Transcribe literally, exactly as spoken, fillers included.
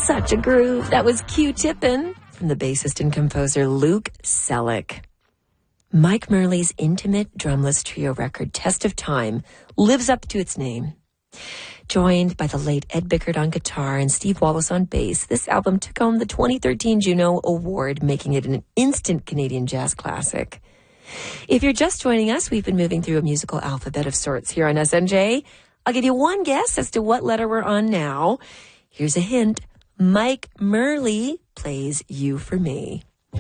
Such a groove. That was Q-Tippin' from the bassist and composer Luke Selleck. Mike Murley's intimate drumless trio record, Test of Time, lives up to its name. Joined by the late Ed Bickert on guitar and Steve Wallace on bass, this album took home the twenty thirteen Juno Award, making it an instant Canadian jazz classic. If you're just joining us, we've been moving through a musical alphabet of sorts here on S N J. I'll give you one guess as to what letter we're on now. Here's a hint. Mike Murley plays You for Me.